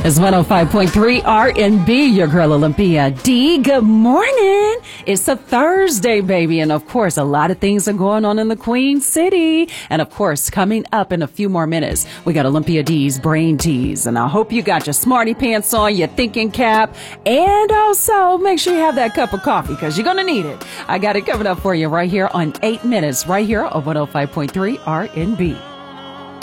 It's 105.3 RNB, your girl Olympia D. Good morning. It's a Thursday, baby. And of course, a lot of things are going on in the Queen City. And of course, coming up in a few more minutes, we got Olympia D's Brain Tease. And I hope you got your smarty pants on, your thinking cap, and also make sure you have that cup of coffee because you're going to need it. I got it coming up for you right here on 8 Minutes, right here on 105.3 RNB.